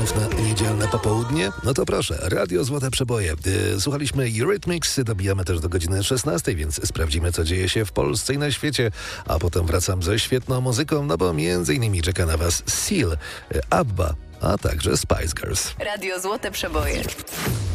Na niedzielne popołudnie? No to proszę, Radio Złote Przeboje. Słuchaliśmy Eurythmics, dobijamy też do godziny 16, więc sprawdzimy, co dzieje się w Polsce i na świecie, a potem wracam ze świetną muzyką, no bo między innymi czeka na was Seal, Abba, a także Spice Girls. Radio Złote Przeboje.